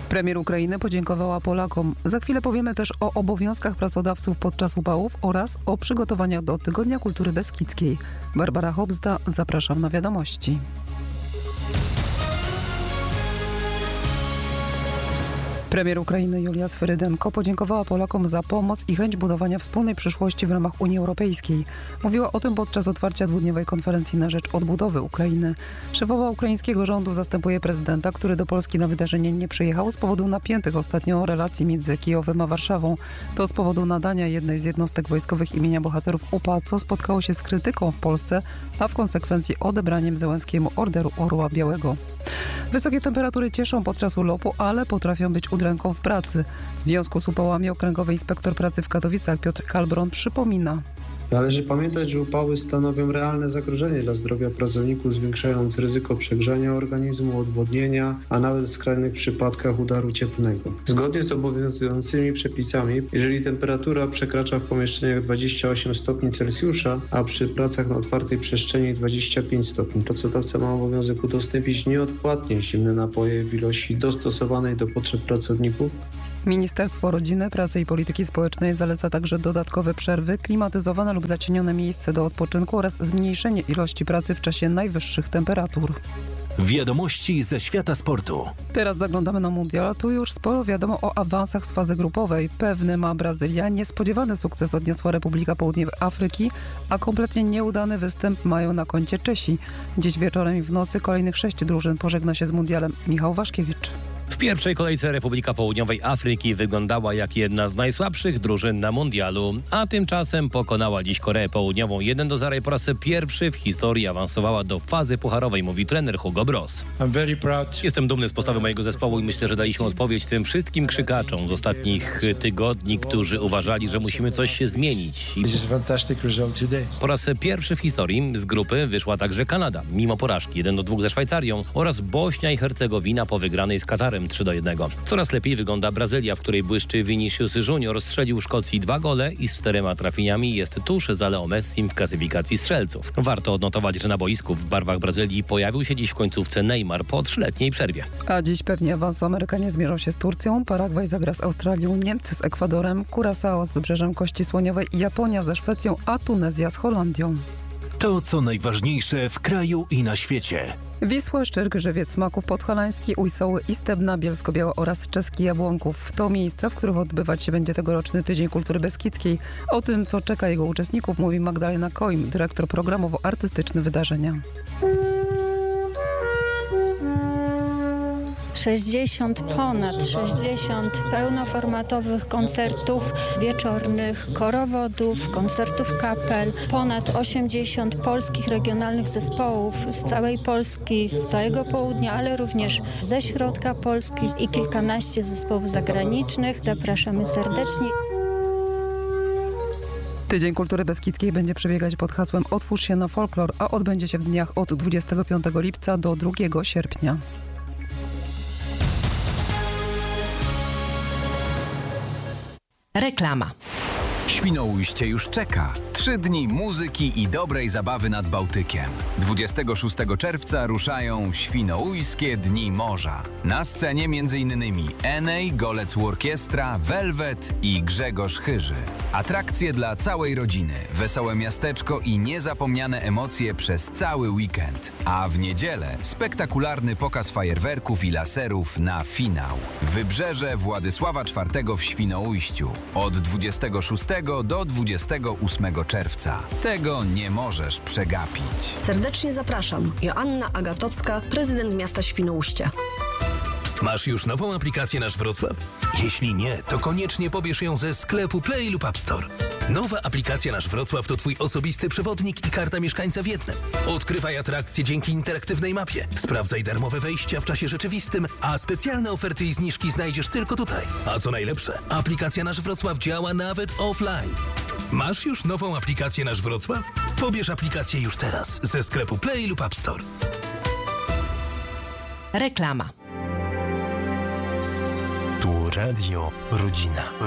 Premier Ukrainy podziękowała Polakom. Za chwilę powiemy też o obowiązkach pracodawców podczas upałów oraz o przygotowaniach do Tygodnia Kultury Beskidzkiej. Barbara Hobzda, zapraszam na wiadomości. Premier Ukrainy Julia Swyrydenko podziękowała Polakom za pomoc i chęć budowania wspólnej przyszłości w ramach Unii Europejskiej. Mówiła o tym podczas otwarcia dwudniowej konferencji na rzecz odbudowy Ukrainy. Szefowa ukraińskiego rządu zastępuje prezydenta, który do Polski na wydarzenie nie przyjechał z powodu napiętych ostatnio relacji między Kijowem a Warszawą. To z powodu nadania jednej z jednostek wojskowych imienia bohaterów UPA, co spotkało się z krytyką w Polsce, a w konsekwencji odebraniem Zełenskiemu Orderu Orła Białego. Wysokie temperatury cieszą podczas urlopu, ale potrafią być udręką w pracy. W związku z upałami okręgowy inspektor pracy w Katowicach Piotr Kalbron przypomina. Należy pamiętać, że upały stanowią realne zagrożenie dla zdrowia pracowników, zwiększając ryzyko przegrzania organizmu, odwodnienia, a nawet w skrajnych przypadkach udaru cieplnego. Zgodnie z obowiązującymi przepisami, jeżeli temperatura przekracza w pomieszczeniach 28 stopni Celsjusza, a przy pracach na otwartej przestrzeni 25 stopni, pracodawca ma obowiązek udostępnić nieodpłatnie zimne napoje w ilości dostosowanej do potrzeb pracowników. Ministerstwo Rodziny, Pracy i Polityki Społecznej zaleca także dodatkowe przerwy, klimatyzowane lub zacienione miejsce do odpoczynku oraz zmniejszenie ilości pracy w czasie najwyższych temperatur. Wiadomości ze świata sportu. Teraz zaglądamy na mundial. Tu już sporo wiadomo o awansach z fazy grupowej. Pewny ma Brazylia. Niespodziewany sukces odniosła Republika Południowej Afryki, a kompletnie nieudany występ mają na koncie Czesi. Dziś wieczorem i w nocy kolejnych 6 drużyn pożegna się z mundialem. Michał Waszkiewicz. W pierwszej kolejce Republika Południowej Afryki wyglądała jak jedna z najsłabszych drużyn na mundialu, a tymczasem pokonała dziś Koreę Południową 1-0 i po raz pierwszy w historii awansowała do fazy pucharowej, mówi trener Hugo Bross. Jestem dumny z postawy mojego zespołu i myślę, że daliśmy odpowiedź tym wszystkim krzykaczom z ostatnich tygodni, którzy uważali, że musimy coś się zmienić. Po raz pierwszy w historii z grupy wyszła także Kanada, mimo porażki 1-2 ze Szwajcarią, oraz Bośnia i Hercegowina po wygranej z Katarem 3-1. Coraz lepiej wygląda Brazylia, w której błyszczy Vinicius Junior, strzelił Szkocji 2 gole i z 4 trafieniami jest tuż za Leo Messim w klasyfikacji strzelców. Warto odnotować, że na boisku w barwach Brazylii pojawił się dziś w końcówce Neymar po 3-letniej przerwie. A dziś pewnie awansu Amerykanie zmierzą się z Turcją, Paragwaj zagra z Australią, Niemcy z Ekwadorem, Curaçao z Wybrzeżem Kości Słoniowej, Japonia ze Szwecją, a Tunezja z Holandią. To, co najważniejsze w kraju i na świecie. Wisła, Szczyrk, Żywiec, Maków Podhalański, Ujsoły i Stebna, Bielsko-Biała oraz Czeski Jabłonków. To miejsca, w których odbywać się będzie tegoroczny Tydzień Kultury Beskidzkiej. O tym, co czeka jego uczestników, mówi Magdalena Kojm, dyrektor programowo-artystyczny wydarzenia. ponad 60 pełnoformatowych koncertów wieczornych, korowodów, koncertów kapel, ponad 80 polskich regionalnych zespołów z całej Polski, z całego południa, ale również ze środka Polski i kilkanaście zespołów zagranicznych. Zapraszamy serdecznie. Tydzień Kultury Beskidzkiej będzie przebiegać pod hasłem Otwórz się na folklor, a odbędzie się w dniach od 25 lipca do 2 sierpnia. Reklama. Świnoujście już czeka. 3 dni muzyki i dobrej zabawy nad Bałtykiem. 26 czerwca ruszają Świnoujskie Dni Morza. Na scenie m.in. Enej, Golec Orkiestra, Velvet i Grzegorz Chyży. Atrakcje dla całej rodziny, wesołe miasteczko i niezapomniane emocje przez cały weekend. A w niedzielę spektakularny pokaz fajerwerków i laserów na finał. Wybrzeże Władysława IV w Świnoujściu. Od 26 do 28 czerwca. Tego nie możesz przegapić. Serdecznie zapraszam. Joanna Agatowska, prezydent miasta Świnoujście. Masz już nową aplikację Nasz Wrocław? Jeśli nie, to koniecznie pobierz ją ze sklepu Play lub App Store. Nowa aplikacja Nasz Wrocław to Twój osobisty przewodnik i karta mieszkańca w jednym. Odkrywaj atrakcje dzięki interaktywnej mapie. Sprawdzaj darmowe wejścia w czasie rzeczywistym, a specjalne oferty i zniżki znajdziesz tylko tutaj. A co najlepsze, aplikacja Nasz Wrocław działa nawet offline. Masz już nową aplikację Nasz Wrocław? Pobierz aplikację już teraz ze sklepu Play lub App Store. Reklama. Tu Radio Rodzina.